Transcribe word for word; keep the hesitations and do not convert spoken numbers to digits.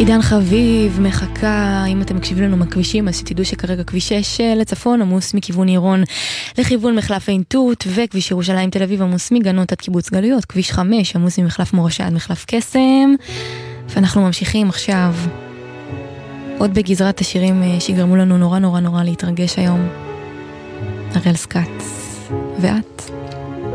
עידן חביב מחכה, אם אתם מקשיבים לנו מהכבישים, אז שתדעו שכרגע כביש שש לצפון עמוס מכיוון עירון לכיוון מחלף עין תות, וכביש ירושלים תל אביב עמוס מגנות עד קיבוץ גלויות, כביש חמש עמוס ממחלף מורשה עד מחלף קסם. ואנחנו ממשיכים עכשיו עוד בגזרת השירים שגרמו לנו נורא נורא נורא להתרגש היום. אריאל סקאץ ואת